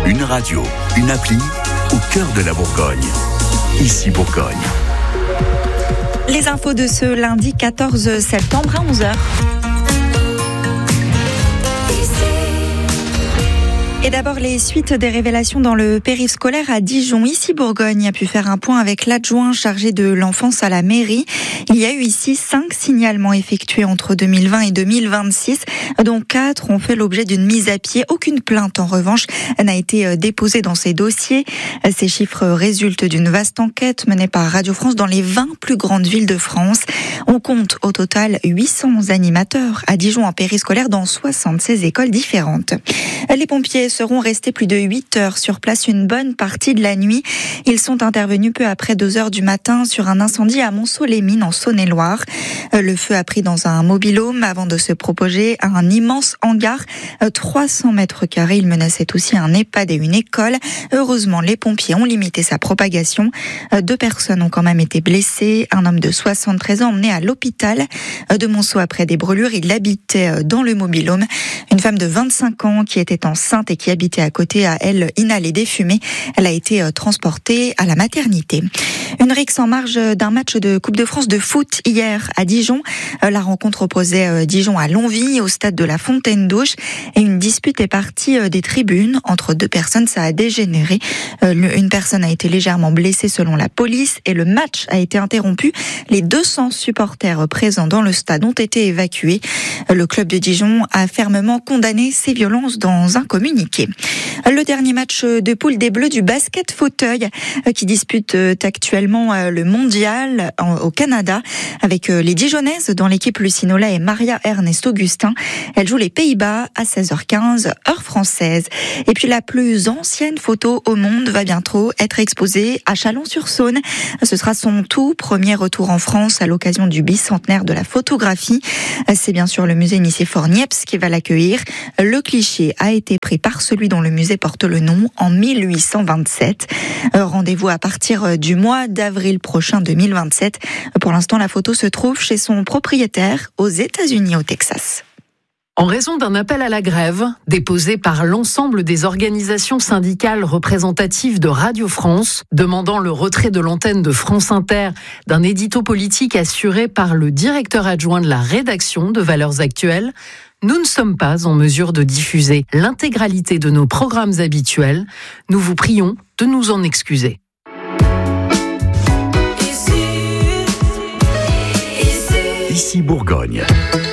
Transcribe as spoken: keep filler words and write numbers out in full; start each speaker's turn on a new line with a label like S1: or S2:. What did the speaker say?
S1: Une radio, une appli, au cœur de la Bourgogne. Ici Bourgogne.
S2: Les infos de ce lundi quatorze septembre à onze heures. Et d'abord, les suites des révélations dans le périscolaire à Dijon. Ici, Bourgogne a pu faire un point avec l'adjoint chargé de l'enfance à la mairie. Il y a eu ici cinq signalements effectués entre deux mille vingt et deux mille vingt-six, dont quatre ont fait l'objet d'une mise à pied. Aucune plainte, en revanche, n'a été déposée dans ces dossiers. Ces chiffres résultent d'une vaste enquête menée par Radio France dans les vingt plus grandes villes de France. On compte au total huit cents animateurs à Dijon en périscolaire dans soixante-seize écoles différentes. Les pompiers seront restés plus de huit heures sur place une bonne partie de la nuit. Ils sont intervenus peu après deux heures du matin sur un incendie à Monceau-les-Mines en Saône-et-Loire. Le feu a pris dans un mobil-home avant de se propager à un immense hangar. trois cents mètres carrés. Il menaçait aussi un EHPAD et une école. Heureusement, les pompiers ont limité sa propagation. Deux personnes ont quand même été blessées. Un homme de soixante-treize ans emmené à l'hôpital de Monceau après des brûlures. Il habitait dans le mobil-home. Une femme de vingt-cinq ans qui était enceinte et qui habitait à côté a, elle, inhalé des fumées. Elle a été transportée à la maternité. Une rixe en marge d'un match de Coupe de France de foot hier à Dijon. La rencontre opposait Dijon à Longwy au stade de la Fontaine d'Auche et une dispute est partie des tribunes entre deux personnes. Ça a dégénéré. Une personne a été légèrement blessée selon la police et le match a été interrompu. Les deux cents supporters présents dans le stade ont été évacués. Le club de Dijon a fermement condamné ces violences dans un communiqué. Le dernier match de poule des Bleus du basket fauteuil qui dispute actuellement le mondial au Canada avec les Dijonnaises dans l'équipe Lucinola et Maria Ernest Augustin. Elle joue les Pays-Bas à seize heures quinze, heure française. Et puis la plus ancienne photo au monde va bientôt être exposée à Chalon-sur-Saône. Ce sera son tout premier retour en France à l'occasion du bicentenaire de la photographie. C'est bien sûr le musée Nicéphore Niepce qui va l'accueillir. Le cliché a été pris par celui dont le musée porte le nom en mille huit cent vingt-sept. Rendez-vous à partir du mois d'avril prochain deux mille vingt-sept. Pour l'instant, la photo se trouve chez son propriétaire aux États-Unis, au Texas.
S3: En raison d'un appel à la grève déposé par l'ensemble des organisations syndicales représentatives de Radio France, demandant le retrait de l'antenne de France Inter d'un édito politique assuré par le directeur adjoint de la rédaction de Valeurs Actuelles, nous ne sommes pas en mesure de diffuser l'intégralité de nos programmes habituels. Nous vous prions de nous en excuser.
S1: Ici Bourgogne.